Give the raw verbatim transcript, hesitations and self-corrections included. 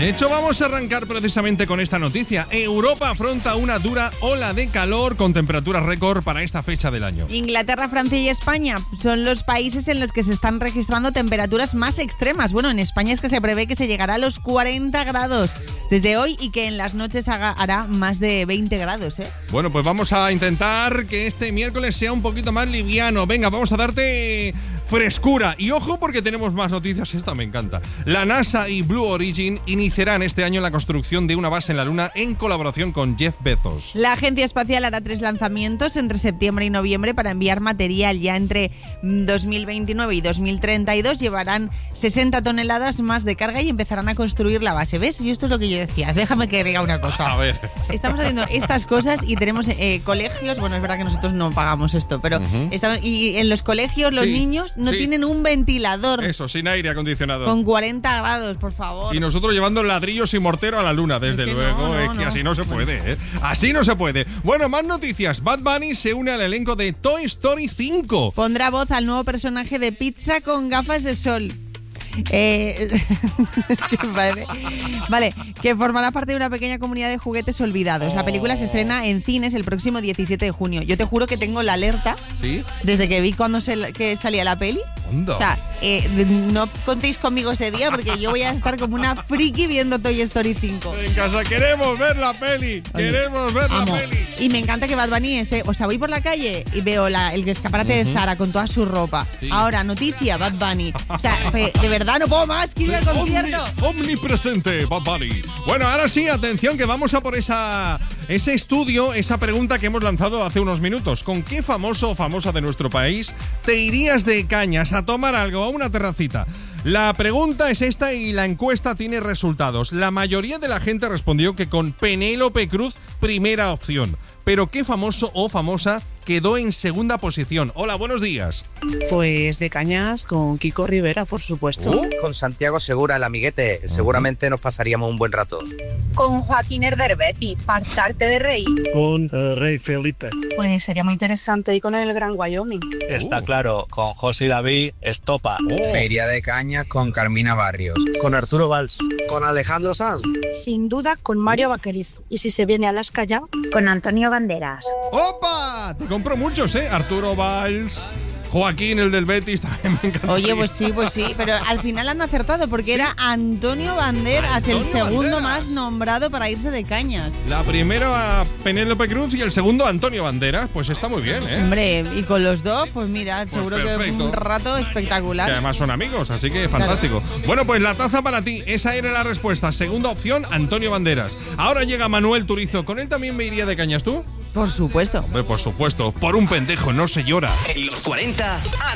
De hecho, vamos a arrancar precisamente con esta noticia. Europa afronta una dura ola de calor con temperaturas récord para esta fecha del año. Inglaterra, Francia y España son los países en los que se están registrando temperaturas más extremas. Bueno, en España es que se prevé que se llegará a los cuarenta grados desde hoy y que en las noches haga, hará más de veinte grados, ¿eh? Bueno, pues vamos a intentar que este miércoles sea un poquito más liviano. Venga, vamos a darte frescura. Y ojo, porque tenemos más noticias. Esta me encanta. La NASA y Blue Origin iniciarán este año la construcción de una base en la Luna en colaboración con Jeff Bezos. La Agencia Espacial hará tres lanzamientos entre septiembre y noviembre para enviar material. Ya entre dos mil veintinueve y dos mil treinta y dos llevarán sesenta toneladas más de carga y empezarán a construir la base. ¿Ves? Y esto es lo que yo decía. Déjame que diga una cosa. A ver. Estamos haciendo estas cosas y tenemos eh, colegios. Bueno, es verdad que nosotros no pagamos esto, pero uh-huh. estamos, y en los colegios los sí, niños no sí. tienen un ventilador. Eso, sin aire acondicionado. Con cuarenta grados, por favor. Y nosotros llevando ladrillos y mortero a la Luna, desde es que luego. No, no, es que no. así no se puede, ¿eh? Así no se puede. Bueno, más noticias. Bad Bunny se une al elenco de Toy Story cinco. Pondrá voz al nuevo personaje de Pizza con gafas de sol. Eh, es que me parece. Vale, que formará parte de una pequeña comunidad de juguetes olvidados. La película se estrena en cines el próximo diecisiete de junio. Yo te juro que tengo la alerta. ¿Sí? Desde que vi cuando se, que salía la peli. ¿Onda? O sea, eh, no contéis conmigo ese día porque yo voy a estar como una friki viendo Toy Story cinco. En casa queremos ver la peli. Oye, queremos ver amo. la peli. Y me encanta que Bad Bunny esté. O sea, voy por la calle y veo la, el escaparate uh-huh. de Zara con toda su ropa. Sí. Ahora, noticia, Bad Bunny. O sea, de verdad no puedo más. Quiero ir al concierto. Omni, omnipresente, Bad Bunny. Bueno, ahora sí, atención, que vamos a por esa ese estudio, esa pregunta que hemos lanzado hace unos minutos. ¿Con qué famoso o famosa de nuestro país te irías de cañas a tomar algo a una terracita? La pregunta es esta y la encuesta tiene resultados. La mayoría de la gente respondió que con Penélope Cruz, primera opción. Pero ¿qué famoso o famosa quedó en segunda posición? Hola, buenos días. Pues de cañas con Kiko Rivera, por supuesto. Uh, con Santiago Segura, el amiguete. Seguramente nos pasaríamos un buen rato. Con Joaquín Herderbetti, partarte de reír. Con uh, Rey Felipe. Pues sería muy interesante ir con el Gran Wyoming. Está uh. claro, con José y David, estopa. Oh. Me iría de caña con Carmina Barrios. Con Arturo Valls. Con Alejandro Sanz. Sin duda con Mario Vaquerizo. Y si se viene a las Callao, con Antonio Banderas. ¡Opa! Te compro muchos, ¿eh? Arturo Valls, Joaquín, el del Betis, también me encanta. Oye, pues sí, pues sí, pero al final han acertado porque ¿sí? era Antonio Banderas, Antonio el segundo Banderas. Más nombrado para irse de cañas. La primera Penélope Cruz y el segundo Antonio Banderas, pues está muy bien, ¿eh? Hombre, y con los dos, pues mira, pues seguro perfecto. Que un rato espectacular. Que además son amigos, así que fantástico. Claro. Bueno, pues la taza para ti, esa era la respuesta. Segunda opción, Antonio Banderas. Ahora llega Manuel Turizo, ¿con él también me iría de cañas tú? Por supuesto. Hombre, por supuesto, por un pendejo no se llora. En los cuarenta